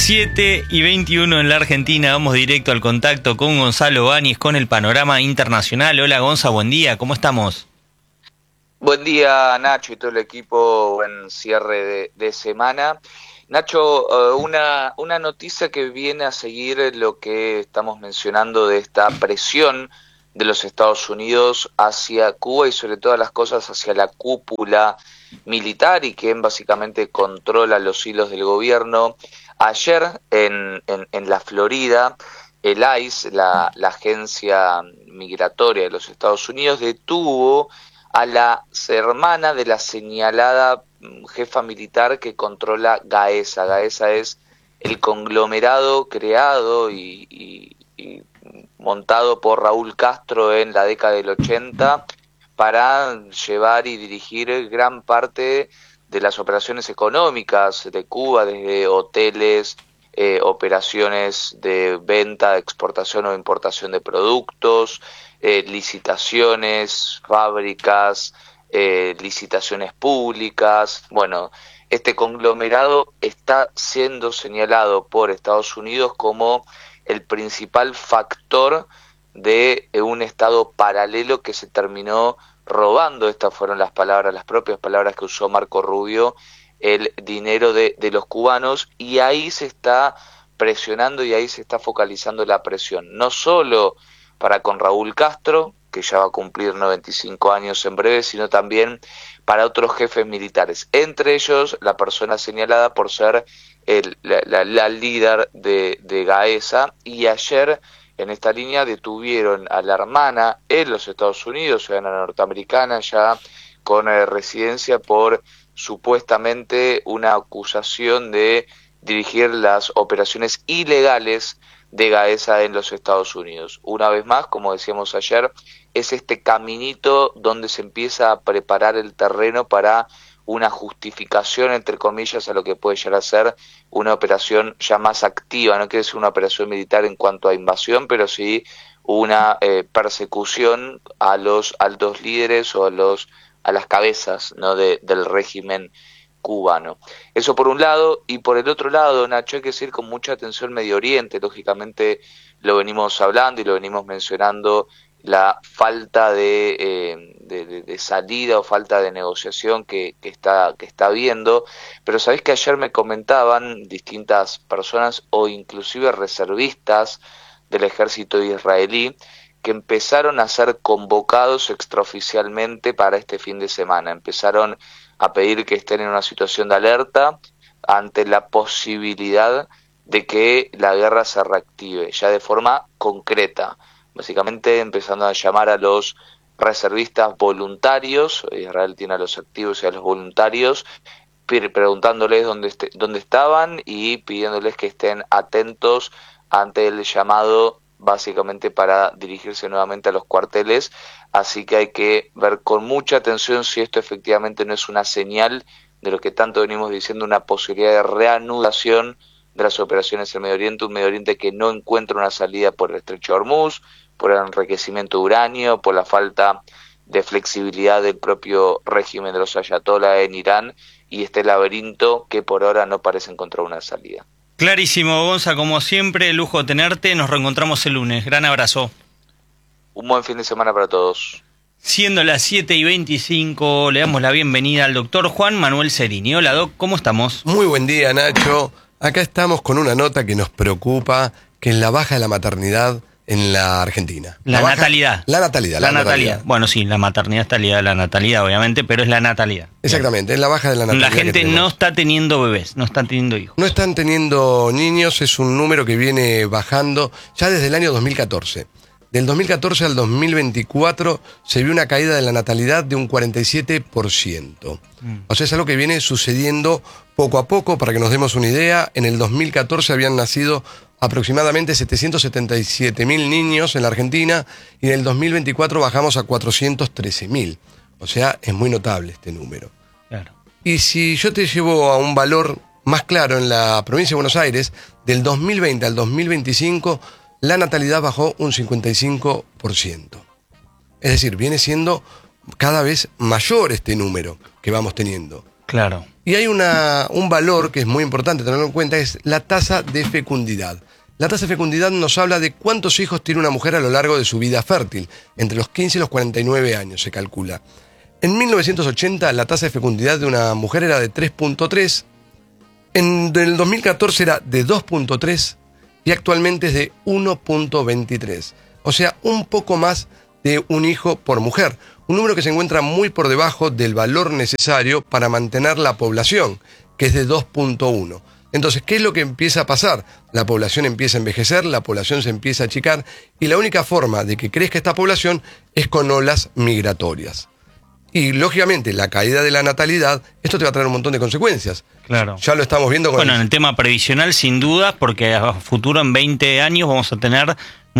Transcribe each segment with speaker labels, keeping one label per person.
Speaker 1: 7:21 en la Argentina, vamos directo al contacto con Gonzalo Báñez con el panorama internacional. Hola Gonza, buen día, ¿cómo estamos?
Speaker 2: Buen día Nacho y todo el equipo, buen cierre de semana. Nacho, una noticia que viene a seguir lo que estamos mencionando de esta presión de los Estados Unidos hacia Cuba y sobre todas las cosas hacia la cúpula militar y quien básicamente controla los hilos del gobierno. Ayer en la Florida, el ICE, la agencia migratoria de los Estados Unidos, detuvo a la hermana de la señalada jefa militar que controla Gaesa. Gaesa es el conglomerado creado y montado por Raúl Castro en la década del 80 para llevar y dirigir gran parte de las operaciones económicas de Cuba, desde hoteles, operaciones de venta, exportación o importación de productos, licitaciones, fábricas, licitaciones públicas. Bueno, este conglomerado está siendo señalado por Estados Unidos como el principal factor de un estado paralelo que se terminó robando, estas fueron las palabras, las propias palabras que usó Marco Rubio, el dinero de los cubanos, y ahí se está presionando y ahí se está focalizando la presión, no solo para con Raúl Castro, que ya va a cumplir 95 años en breve, sino también para otros jefes militares, entre ellos la persona señalada por ser la líder de Gaesa, y ayer en esta línea detuvieron a la hermana en los Estados Unidos, ciudadana norteamericana ya con residencia por supuestamente una acusación de dirigir las operaciones ilegales de Gaesa en los Estados Unidos. Una vez más, como decíamos ayer, es este caminito donde se empieza a preparar el terreno para una justificación, entre comillas, a lo que puede llegar a ser una operación ya más activa. No quiere decir una operación militar en cuanto a invasión, pero sí una persecución a los altos líderes o a las cabezas, ¿no?, del régimen cubano. Eso por un lado, y por el otro lado, Nacho, hay que decir con mucha atención Medio Oriente. Lógicamente lo venimos hablando y lo venimos mencionando, la falta de salida o falta de negociación que está habiendo, pero sabés que ayer me comentaban distintas personas o inclusive reservistas del ejército israelí que empezaron a ser convocados extraoficialmente para este fin de semana. Empezaron a pedir que estén en una situación de alerta ante la posibilidad de que la guerra se reactive ya de forma concreta, básicamente empezando a llamar a los reservistas voluntarios. Israel tiene a los activos y a los voluntarios, preguntándoles dónde estaban y pidiéndoles que estén atentos ante el llamado, básicamente para dirigirse nuevamente a los cuarteles. Así que hay que ver con mucha atención si esto efectivamente no es una señal de lo que tanto venimos diciendo, una posibilidad de reanudación de las operaciones en Medio Oriente, un Medio Oriente que no encuentra una salida por el estrecho de Hormuz, por el enriquecimiento de uranio, por la falta de flexibilidad del propio régimen de los ayatolás en Irán, y este laberinto que por ahora no parece encontrar una salida.
Speaker 1: Clarísimo, Gonza, como siempre, lujo tenerte, nos reencontramos el lunes, gran abrazo.
Speaker 2: Un buen fin de semana para todos.
Speaker 1: Siendo las 7:25, le damos la bienvenida al doctor Juan Manuel Cerini. Hola, Doc, ¿cómo estamos?
Speaker 3: Muy buen día, Nacho. Acá estamos con una nota que nos preocupa, que es la baja de la maternidad en la Argentina.
Speaker 1: La natalidad.
Speaker 3: La natalidad.
Speaker 1: Bueno, sí, la maternidad está ligada a la natalidad, obviamente, pero es la natalidad.
Speaker 3: Exactamente, es la baja de la natalidad.
Speaker 1: La gente no está teniendo bebés, no está teniendo hijos.
Speaker 3: No están teniendo niños, es un número que viene bajando ya desde el año 2014. Del 2014 al 2024 se vio una caída de la natalidad de un 47%. O sea, es algo que viene sucediendo poco a poco. Para que nos demos una idea, en el 2014 habían nacido aproximadamente 777.000 niños en la Argentina y en el 2024 bajamos a 413.000. O sea, es muy notable este número.
Speaker 1: Claro.
Speaker 3: Y si yo te llevo a un valor más claro, en la provincia de Buenos Aires, del 2020 al 2025, la natalidad bajó un 55%. Es decir, viene siendo cada vez mayor este número que vamos teniendo.
Speaker 1: Claro.
Speaker 3: Y hay un valor que es muy importante tenerlo en cuenta, es la tasa de fecundidad. La tasa de fecundidad nos habla de cuántos hijos tiene una mujer a lo largo de su vida fértil. Entre los 15 y los 49 años se calcula. En 1980 la tasa de fecundidad de una mujer era de 3.3, en el 2014 era de 2.3 y actualmente es de 1.23. O sea, un poco más de un hijo por mujer. Un número que se encuentra muy por debajo del valor necesario para mantener la población, que es de 2.1. Entonces, ¿qué es lo que empieza a pasar? La población empieza a envejecer, la población se empieza a achicar y la única forma de que crezca esta población es con olas migratorias. Y, lógicamente, la caída de la natalidad, esto te va a traer un montón de consecuencias.
Speaker 1: Claro.
Speaker 3: Ya lo estamos viendo con...
Speaker 1: Bueno, en el tema previsional, sin duda, porque a futuro, en 20 años, vamos a tener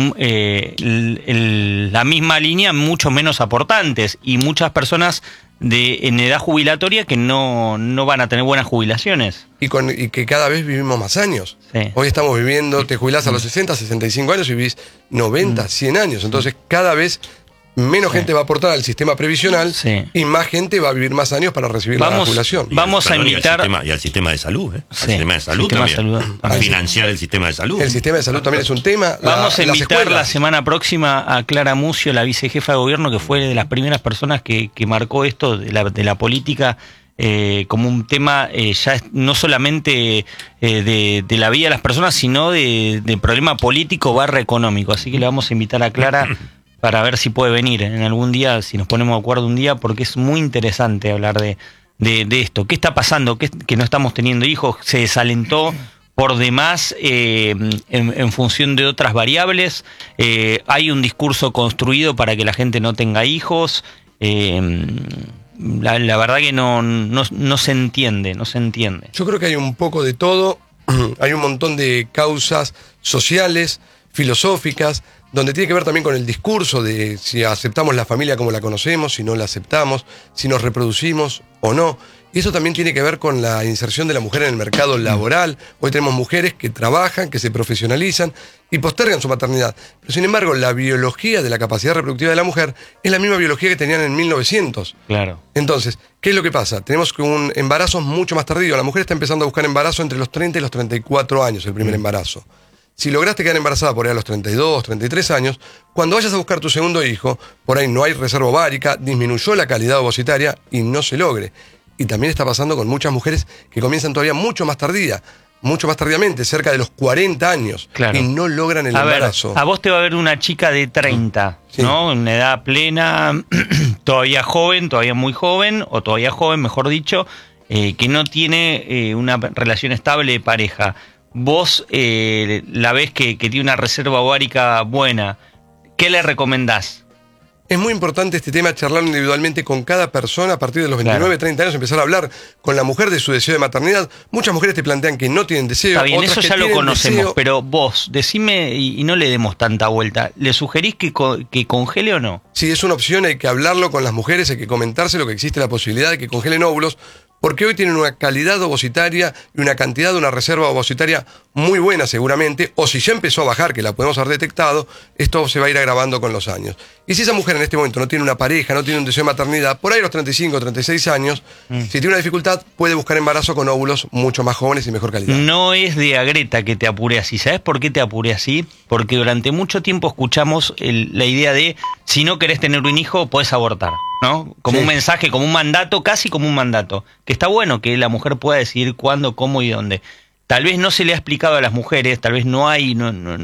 Speaker 1: la misma línea, mucho menos aportantes, y muchas personas en edad jubilatoria que no van a tener buenas jubilaciones. Y
Speaker 3: que cada vez vivimos más años.
Speaker 1: Sí.
Speaker 3: Hoy estamos viviendo, te jubilás a los 60, 65 años y vivís 90, 100 años. Entonces, cada vez menos gente va a aportar al sistema previsional y más gente va a vivir más años para recibir la jubilación.
Speaker 1: Vamos a invitar...
Speaker 4: Y al sistema de salud, ¿eh?
Speaker 1: Sí,
Speaker 4: al sistema de salud también. A financiar el sistema de salud.
Speaker 3: El sistema de salud también es un tema.
Speaker 1: Vamos a invitar la semana próxima a Clara Mucio, la vicejefa de gobierno, que fue de las primeras personas que marcó esto de la política como un tema ya no solamente de la vida de las personas, sino de problema político / económico. Así que le vamos a invitar a Clara para ver si puede venir en algún día, si nos ponemos de acuerdo un día, porque es muy interesante hablar de esto. ¿Qué está pasando? Que no estamos teniendo hijos, se desalentó por demás en función de otras variables, hay un discurso construido para que la gente no tenga hijos, la verdad que no se entiende, no se entiende.
Speaker 3: Yo creo que hay un poco de todo, hay un montón de causas sociales, filosóficas, donde tiene que ver también con el discurso de si aceptamos la familia como la conocemos, si no la aceptamos, si nos reproducimos o no. Y eso también tiene que ver con la inserción de la mujer en el mercado laboral. Hoy tenemos mujeres que trabajan, que se profesionalizan y postergan su maternidad. Pero sin embargo, la biología de la capacidad reproductiva de la mujer es la misma biología que tenían en 1900.
Speaker 1: Claro.
Speaker 3: Entonces, ¿qué es lo que pasa? Tenemos que un embarazo mucho más tardío. La mujer está empezando a buscar embarazo entre los 30 y los 34 años, el primer embarazo. Si lograste quedar embarazada por ahí a los 32, 33 años, cuando vayas a buscar tu segundo hijo, por ahí no hay reserva ovárica, disminuyó la calidad ovocitaria y no se logre. Y también está pasando con muchas mujeres que comienzan todavía mucho más tardíamente, cerca de los 40 años,
Speaker 1: claro,
Speaker 3: y no logran el embarazo.
Speaker 1: A vos te va a ver una chica de 30, sí, ¿no? En edad plena, todavía joven, todavía muy joven, o todavía joven, mejor dicho, que no tiene una relación estable de pareja. Vos la ves que tiene una reserva ovárica buena, ¿qué le recomendás?
Speaker 3: Es muy importante este tema, charlar individualmente con cada persona a partir de los 29, claro, 30 años, empezar a hablar con la mujer de su deseo de maternidad. Muchas mujeres te plantean que no tienen deseo.
Speaker 1: Está bien,
Speaker 3: otras
Speaker 1: eso
Speaker 3: que
Speaker 1: ya lo conocemos,
Speaker 3: deseo.
Speaker 1: Pero vos, decime, y no le demos tanta vuelta, ¿le sugerís que congele o no?
Speaker 3: Sí, es una opción, hay que hablarlo con las mujeres, hay que comentárselo, que existe la posibilidad de que congelen óvulos, porque hoy tienen una calidad ovocitaria y una cantidad de una reserva ovocitaria muy buena seguramente, o si ya empezó a bajar, que la podemos haber detectado, esto se va a ir agravando con los años. Y si esa mujer en este momento no tiene una pareja, no tiene un deseo de maternidad, por ahí a los 35 o 36 años, si tiene una dificultad, puede buscar embarazo con óvulos mucho más jóvenes y mejor calidad.
Speaker 1: No es de agreta que te apure así. ¿Sabes por qué te apure así? Porque durante mucho tiempo escuchamos la idea de si no querés tener un hijo, podés abortar, ¿no? Como un mensaje, como un mandato, casi como un mandato. Que está bueno que la mujer pueda decidir cuándo, cómo y dónde. Tal vez no se le ha explicado a las mujeres, tal vez no hay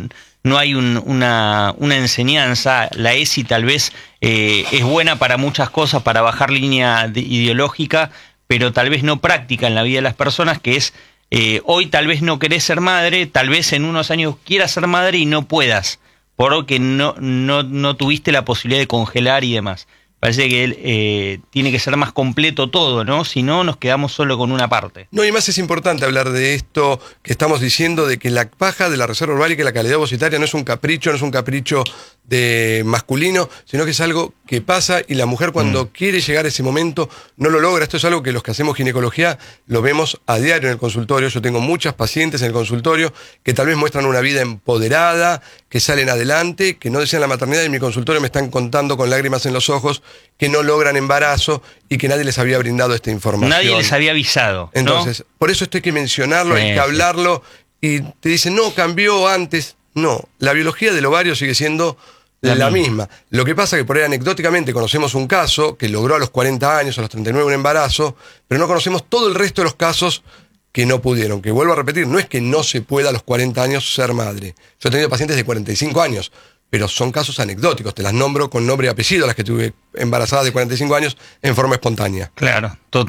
Speaker 1: una enseñanza. La ESI tal vez es buena para muchas cosas, para bajar línea ideológica, pero tal vez no práctica en la vida de las personas, que es hoy tal vez no querés ser madre, tal vez en unos años quieras ser madre y no puedas, porque no tuviste la posibilidad de congelar y demás. Parece que tiene que ser más completo todo, ¿no? Si no, nos quedamos solo con una parte.
Speaker 3: No, y más es importante hablar de esto que estamos diciendo, de que la baja de la reserva ovárica y la calidad ovocitaria no es un capricho de masculino, sino que es algo que pasa y la mujer cuando quiere llegar a ese momento no lo logra. Esto es algo que los que hacemos ginecología lo vemos a diario en el consultorio. Yo tengo muchas pacientes en el consultorio que tal vez muestran una vida empoderada, que salen adelante, que no desean la maternidad y en mi consultorio me están contando con lágrimas en los ojos que no logran embarazo y que nadie les había brindado esta información.
Speaker 1: Nadie les había avisado, ¿no?
Speaker 3: Entonces, por eso esto hay que mencionarlo, hay que hablarlo, y te dicen, no, cambió antes. No, la biología del ovario sigue siendo la misma. Lo que pasa es que por ahí anecdóticamente conocemos un caso que logró a los 40 años, a los 39 un embarazo, pero no conocemos todo el resto de los casos que no pudieron. Que vuelvo a repetir, no es que no se pueda a los 40 años ser madre. Yo he tenido pacientes de 45 años, pero son casos anecdóticos. Te las nombro con nombre y apellido, las que tuve embarazadas de 45 años en forma espontánea.
Speaker 1: Claro,